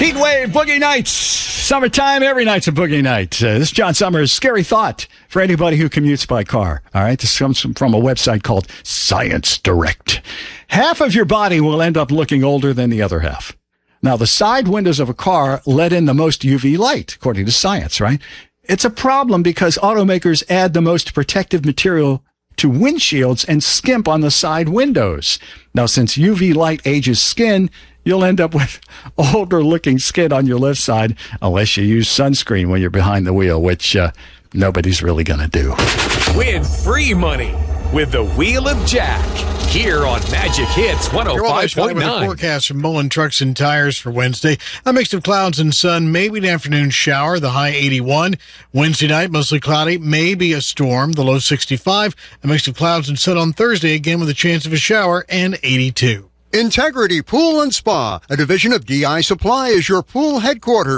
Heat wave, boogie nights. Summertime, every night's a boogie night. This is John Summers' scary thought for anybody who commutes by car. All right, this comes from a website called Science Direct. Half of your body will end up looking older than the other half. Now, the side windows of a car let in the most UV light, according to science, right? It's a problem because automakers add the most protective material to windshields and skimp on the side windows. Now, since UV light ages skin, you'll end up with older-looking skin on your left side unless you use sunscreen when you're behind the wheel, which nobody's really going to do. Win free money with the Wheel of Jack here on Magic Hits 105.9. With the forecast from Mullen Trucks and Tires for Wednesday. A mix of clouds and sun, maybe an afternoon shower, the high 81. Wednesday night, mostly cloudy, maybe a storm, the low 65. A mix of clouds and sun on Thursday, again with a chance of a shower, and 82. Integrity Pool and Spa, a division of DI Supply, is your pool headquarters.